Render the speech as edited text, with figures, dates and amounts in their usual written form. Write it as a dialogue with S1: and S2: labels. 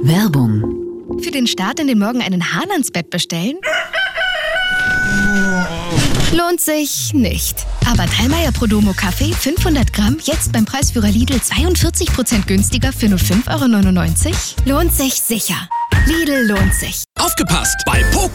S1: Werbung.
S2: Für den Start in den Morgen einen Hahn ans Bett bestellen? Lohnt sich nicht. Aber Dallmayr Prodomo Kaffee 500 Gramm jetzt beim Preisführer Lidl 42% günstiger für nur 5,99 €? Lohnt sich sicher. Lidl lohnt sich.
S3: Aufgepasst! Bei Poco